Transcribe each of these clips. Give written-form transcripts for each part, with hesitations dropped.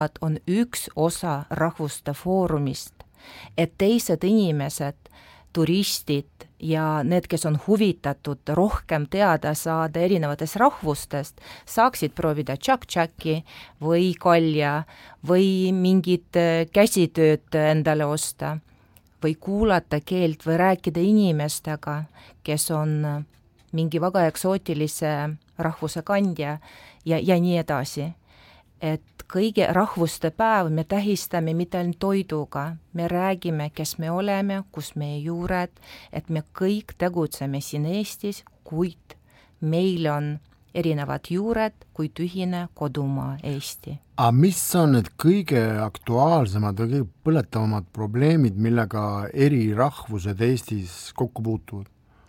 on üks osa rahvuste foorumist, et teised inimesed, turistid ja need, kes on huvitatud rohkem teada saada erinevatest rahvustest, saaksid proovida tšak-tšaki või kalja või mingit käsitööd endale osta või kuulata keelt või rääkida inimestega, kes on mingi väga eksootilise rahvuse kandja ja nii edasi. Et kõige rahvuste päev me tähistame mitte ainult toiduga, me räägime, kes me oleme, kus meie juured, et me kõik tegutseme siin Eestis, kuid meil on erinevad juured, kuid ühine kodumaa Eesti. Aga mis on need kõige aktuaalsemad või kõige põletavamad probleemid, millega eri rahvused Eestis kokku puutuvad?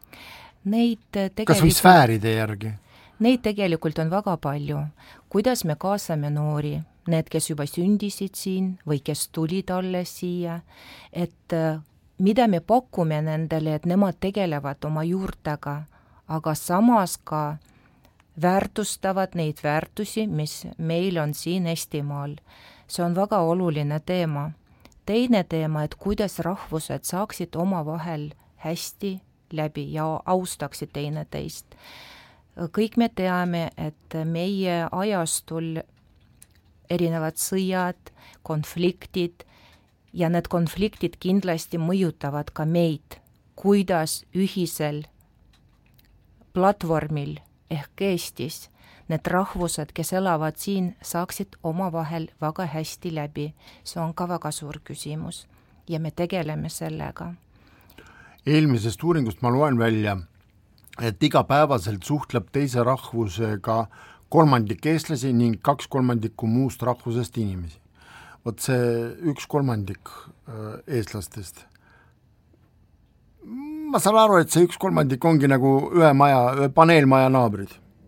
Kas või sfääride järgi? Neid tegelikult on väga palju. Kuidas me kaasame noori, need, kes juba sündisid siin või kes tulid alles siia, et mida me pakume nendele, et nemad tegelevad oma juurtega, aga samas ka väärtustavad neid väärtusi, mis meil on siin Eestimaal. See on väga oluline teema. Teine teema, et kuidas rahvused saaksid omavahel hästi läbi ja austaksid teineteist. Kõik me teame, et meie ajastul erinevad sõjad, konfliktid ja need konfliktid kindlasti mõjutavad ka meid, kuidas ühisel platvormil ehk Eestis need rahvused, kes elavad siin, saaksid omavahel väga hästi läbi. See on ka väga suur küsimus ja me tegeleme sellega. Eelmisest uuringust ma loen välja, et igapäevaselt suhtleb teise rahvusega 1/3 eestlasi ning 2/3 muust rahvusest inimesi. Vot see 1/3 eestlastest. Ma saan aru, et see 1/3 ongi nagu ühe paneelmaja naabrid.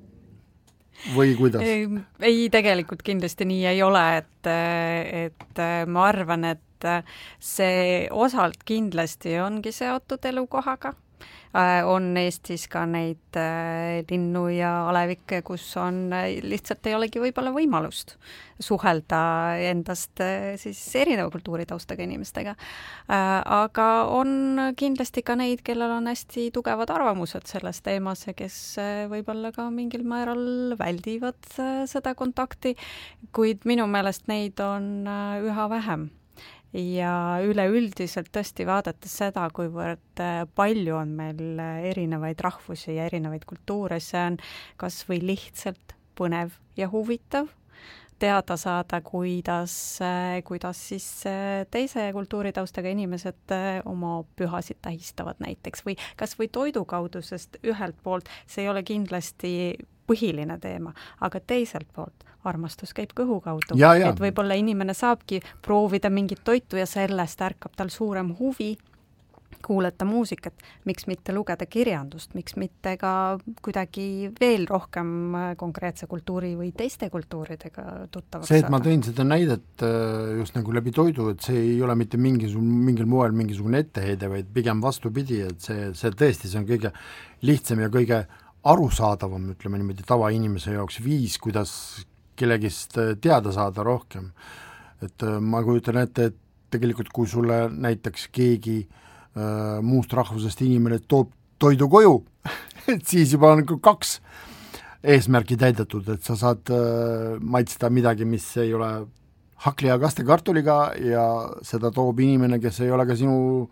Või kuidas? Ei, tegelikult kindlasti nii ei ole, et ma arvan, et see osalt kindlasti ongi seotud elukohaga. On Eestis ka neid linnu ja alevikke, kus on lihtsalt ei olegi võib-olla võimalust suhelda endast siis erineva kultuuritaustaga inimestega. Aga on kindlasti ka neid, kellel on hästi tugevad arvamused selles teemas ja kes võib-olla ka mingil määral väldivad seda kontakti, kuid minu meelest neid on üha vähem. Ja üleüldiselt tõesti vaadates seda, kuivõrd palju on meil erinevaid rahvusi ja erinevaid kultuure, see on kas või lihtsalt põnev ja huvitav teada saada, kuidas siis teise kultuuritaustaga inimesed oma pühasid tähistavad näiteks või kas või toidu kaudu, sest ühelt poolt see ei ole kindlasti põhiline teema, aga teiselt poolt armastus käib kõhu kaudu, et võib-olla inimene saabki proovida mingit toitu ja sellest ärkab tal suurem huvi kuulata muusikat, miks mitte lugeda kirjandust, miks mitte ka kuidagi veel rohkem konkreetse kultuuri või teiste kultuuridega tuttavaks saada. See, et ma tõin seda näidet just nagu läbi toidu, et see ei ole mitte mingil moel mingisugune etteheide, vaid pigem vastupidi, et see tõesti, see on kõige lihtsam ja kõige arusaadavam, ütleme niimoodi, tavainimese jaoks viis, kuidas kellegist teada saada rohkem. Et ma kujutan ette, et tegelikult kui sulle näiteks keegi muust rahvusest inimene toob toidu koju, et siis juba on 2 eesmärki täidetud, et sa saad maitsta midagi, mis ei ole hakli ja kastekartuliga ja seda toob inimene, kes ei ole ka sinu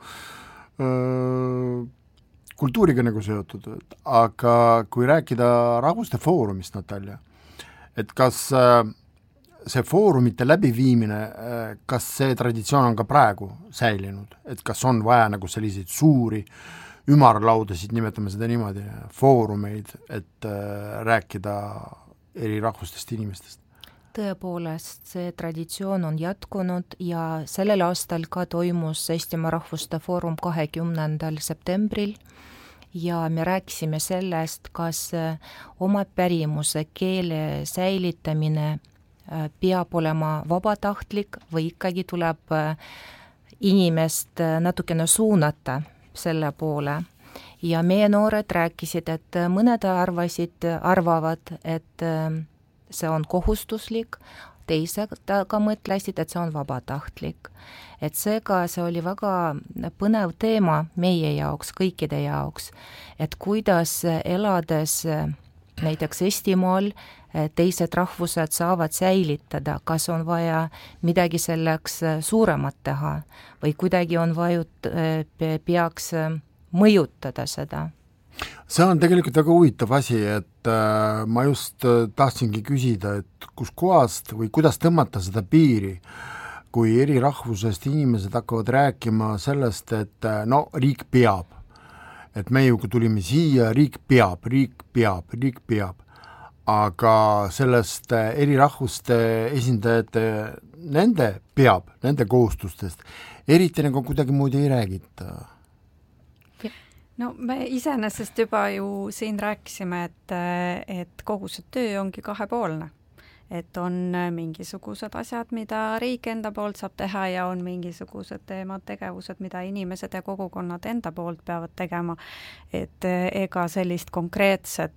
kultuuriga nagu seotud. Aga kui rääkida rahvuste foorumist, Natalja, et kas see foorumite läbiviimine, kas see traditsioon on ka praegu säilinud, et kas on vaja nagu selliseid suuri ümarlaudasid, nimetame seda niimoodi, foorumeid, et rääkida eri rahvustest inimestest? Tõepoolest, see traditsioon on jätkunud ja sellel aastal ka toimus Eestimaa Rahvuste Foorum 20. septembril ja me rääkisime sellest, kas oma pärimuse keele säilitamine peab olema vabatahtlik või ikkagi tuleb inimest natukene suunata selle poole. Ja meie noored rääkisid, et mõned arvavad, et see on kohustuslik, teised ka mõtlesid, et see on vabatahtlik. Et seega see oli väga põnev teema meie jaoks, kõikide jaoks, et kuidas elades näiteks Eestimaal teised rahvused saavad säilitada, kas on vaja midagi selleks suuremat teha või kuidagi on peaks mõjutada seda. See on tegelikult väga huvitav asi, et ma just tahtsingi küsida, et kus kohast või kuidas tõmmata seda piiri, kui eri rahvusest inimesed hakkavad rääkima sellest, et no riik peab, et me ju kui tulime siia, riik peab, aga sellest eri rahvuste esindajate, nende kohustustest eriti nagu kuidagi muudi ei räägita. No me iseenesest juba ju siin rääkisime, et kogu see töö ongi kahepoolne. Et on mingisugused asjad, mida riik enda poolt saab teha ja on mingisugused teemad, tegevused, mida inimesed ja kogukonnad enda poolt peavad tegema. Et ega sellist konkreetset,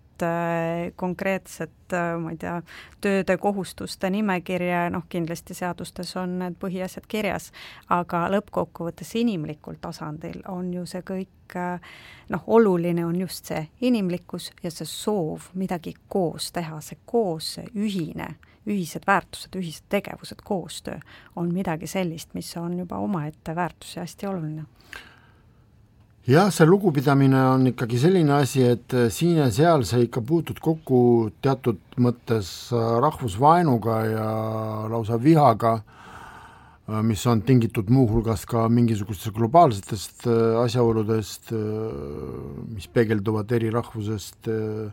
ma ei tea, tööde kohustuste nimekirja, kindlasti seadustes on need põhiasjad kirjas, aga lõppkokkuvõttes inimlikul tasandil on ju see kõik, oluline on just see inimlikkus ja see soov midagi koos teha, see ühised väärtused, ühised tegevused, koostöö on midagi sellist, mis on juba omaette väärtus ja hästi oluline. Jah, see lugupidamine on ikkagi selline asi, et siin ja seal sa ikka puutud kokku teatud mõttes rahvusvaenuga ja lausa vihaga, mis on tingitud muuhulgas ka mingisugustest globaalsetest asjaoludest, mis peegelduvad eri rahvusest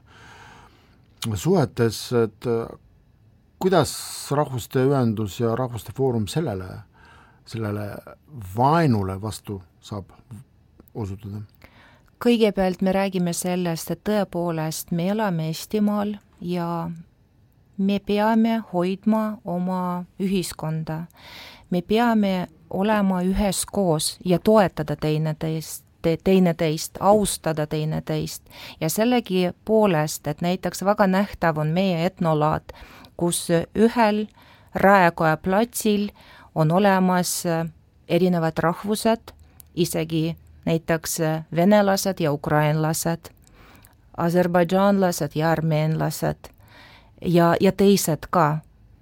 suhetes, et kuidas Rahvuste Ühendus ja Rahvuste Foorum sellele vaenule vastu saab osutada? Kõigepealt me räägime sellest, et tõepoolest me elame Eestimaal ja me peame hoidma oma ühiskonda. Me peame olema üheskoos ja toetada teineteist, austada teineteist ja sellegi poolest, et näiteks väga nähtav on meie etnolaad, kus ühel Raekoja platsil on olemas erinevad rahvused, isegi näiteks venelased ja ukrainlased, aserbaidžaanlased ja armeenlased ja teised ka.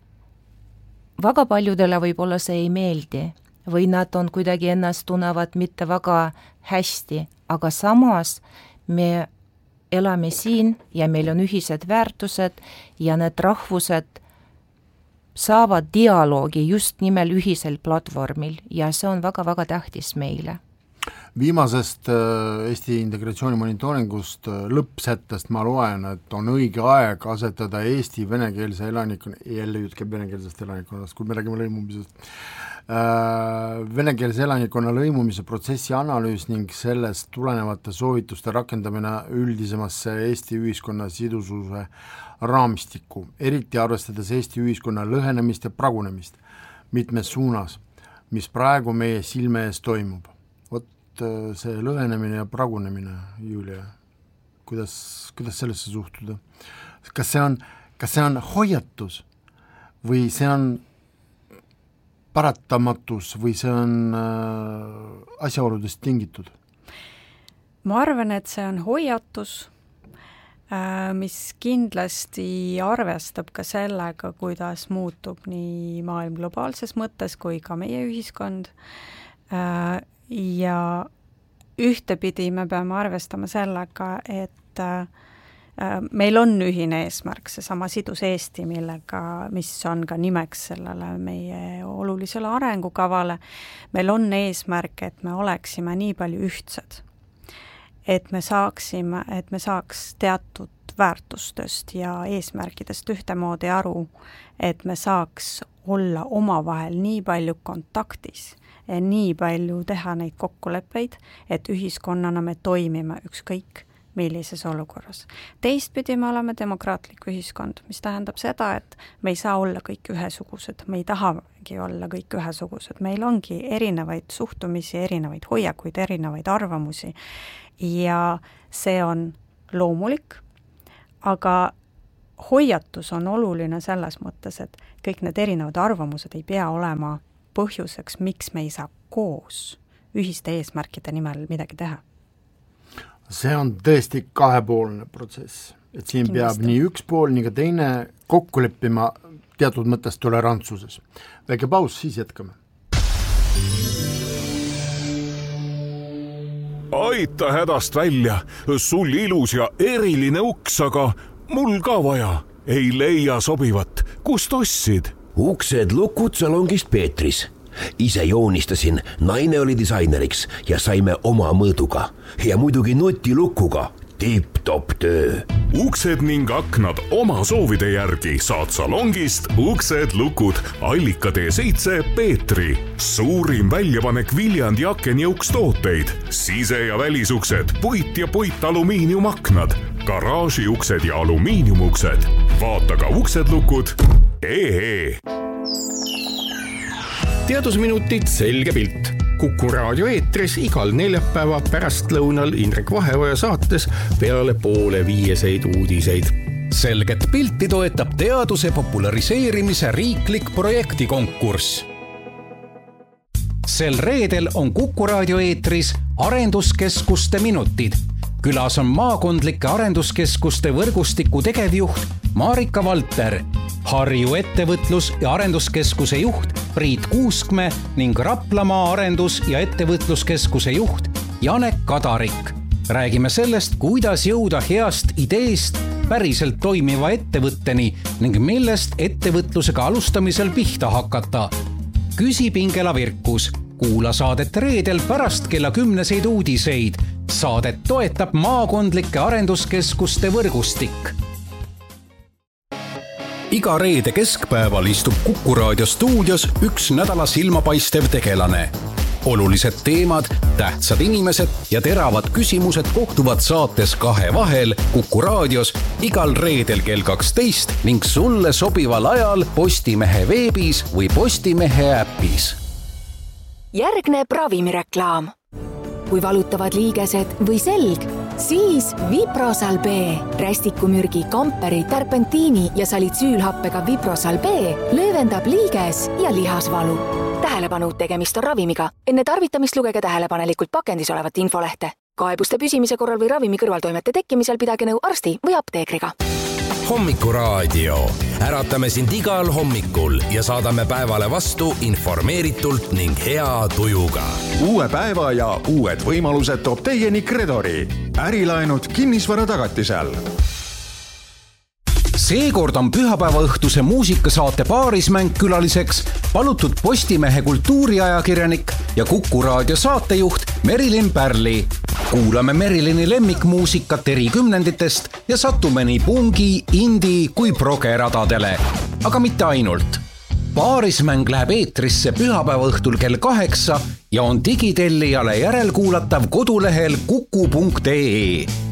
Väga paljudele võib-olla see ei meeldi või nad on kuidagi ennast tunnevad mitte väga hästi, aga samas me elame siin ja meil on ühised väärtused ja need rahvused saavad dialoogi just nimel ühisel platvormil ja see on väga-väga tähtis meile. Viimasest Eesti integratsiooni monitooringust lõppsättest ma loen, et on õige aeg asetada Eesti venekeelse elanikkonna, jälle jutt käib venekeelsest elanikkonnast, kui me räägime lõimumisest, venekeelse elanikkonna lõimumise protsessi analüüs ning sellest tulenevate soovituste rakendamine üldisemasse Eesti ühiskonna sidususe raamistikku, eriti arvestades Eesti ühiskonna lõhenemist ja pragunemist mitmes suunas, mis praegu meie silme ees toimub. See lõhenemine ja pragunemine, Julia, kuidas sellesse suhtuda? Kas see on hoiatus või see on paratamatus või see on asjaoludest tingitud? Ma arvan, et see on hoiatus, mis kindlasti arvestab ka sellega, kuidas muutub nii maailm globaalses mõttes kui ka meie ühiskond. Ja ühtepidi me peame arvestama sellega, et meil on ühine eesmärk, seesama sidus Eesti, mis on ka nimeks sellele meie olulisele arengukavale. Meil on eesmärk, et me oleksime nii palju ühtsed, et me saaks teatud väärtustest ja eesmärkidest ühtemoodi aru, et me saaks olla omavahel nii palju kontaktis, nii palju teha neid kokkuleppeid, et ühiskonnana me toimime ükskõik millises olukorras. Teistpidi me oleme demokraatlik ühiskond, mis tähendab seda, et me ei saa olla kõik ühesugused, me ei tahagi olla kõik ühesugused, meil ongi erinevaid suhtumisi, erinevaid hoiakuid, erinevaid arvamusi ja see on loomulik, aga hoiatus on oluline selles mõttes, et kõik need erinevad arvamused ei pea olema põhjuseks, miks me ei saa koos ühiste eesmärkide nimel midagi teha. See on tõesti kahepoolne protsess, et siin peab nii üks pool, nii ka teine kokku leppima teatud mõttes tolerantsuses. Väike paus, siis jätkame. Aita hädast välja, sul ilus ja eriline uks, aga mul ka vaja. Ei leia sobivat, kust ostsid? Uksed lukud salongist Peetris. Ise joonistasin, naine oli disaineriks ja saime oma mõõduga. Ja muidugi nutilukuga. Tipp-top töö. Uksed ning aknad oma soovide järgi saad salongist Uksed lukud Allika T7 Peetri. Suurim väljapanek Viljandi akenjõukstooteid. Sise- ja välisuksed, puit ja puitalumiiniumaknad, garaažiuksed ja alumiiniumuksed. Vaata ka uksedlukud.ee. Teadusminutid selge pilt. Kuku raadio eetris igal neljapäeva pärastlõunal Indrek Vaheoja saates peale 4:30 uudiseid. Selget pilti toetab teaduse populariseerimise riiklik projektikonkurss. Sel reedel on Kuku raadio eetris arenduskeskuste minutid. Külas on maakondlike arenduskeskuste võrgustiku tegevjuht Marika Valter, Harju ettevõtlus- ja arenduskeskuse juht Priit Kuuskme ning Raplamaa arendus- ja ettevõtluskeskuse juht Janek Kadarik. Räägime sellest, kuidas jõuda heast ideest päriselt toimiva ettevõtteni ning millest ettevõtlusega alustamisel pihta hakata. Küsi Pingela Virkus. Kuula saadet reedel pärast kella 10 uudiseid. Saadet toetab maakondlike arenduskeskuste võrgustik. Iga reede keskpäeval istub Kuku raadio stuudios üks nädala silmapaistev tegelane. Olulised teemad, tähtsad inimesed ja teravad küsimused kohtuvad saates Kahe vahel Kuku raadios igal reedel kell 12 ning sulle sobival ajal Postimehe veebis või Postimehe äpis. Järgneb ravimireklaam. Kui valutavad liigesed või selg, siis Viprosal B. Rästikumürgi, kamperi, terpentiini ja salitsüülhappega Viprosal B löövendab liiges ja lihasvalu. Tähelepanu, tegemist on ravimiga. Enne tarvitamist lugege tähelepanelikult pakendis olevat infolehte. Kaebuste püsimise korral või ravimi kõrvaltoimete tekkimisel pidage nõu arsti või apteekriga. Hommikuraadio. Äratame sind igal hommikul ja saadame päevale vastu informeeritult ning hea tujuga. Uue päeva ja uued võimalused toob teieni Credori. Ärilaenud kinnisvara tagatisel. Seekord on pühapäeva õhtuse muusikasaate Paarismäng külaliseks palutud Postimehe kultuuriajakirjanik ja Kuku raadio saatejuht Merilin Pärli. Kuulame Merilini lemmikmuusikat eri kümnenditest ja satume nii pungi, indi kui progeradadele. Aga mitte ainult. Paarismäng läheb eetrisse pühapäeva õhtul kell 8 ja on digitellijale järelkuulatav kodulehel kuku.ee.